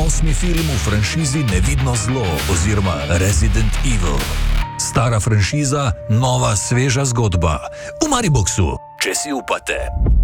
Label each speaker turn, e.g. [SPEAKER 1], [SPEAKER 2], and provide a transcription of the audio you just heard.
[SPEAKER 1] 8. film v franšizi Nevidno zlo oziroma Resident Evil. Stara franšiza, nova sveža zgodba. V Mariboxu, če si upate.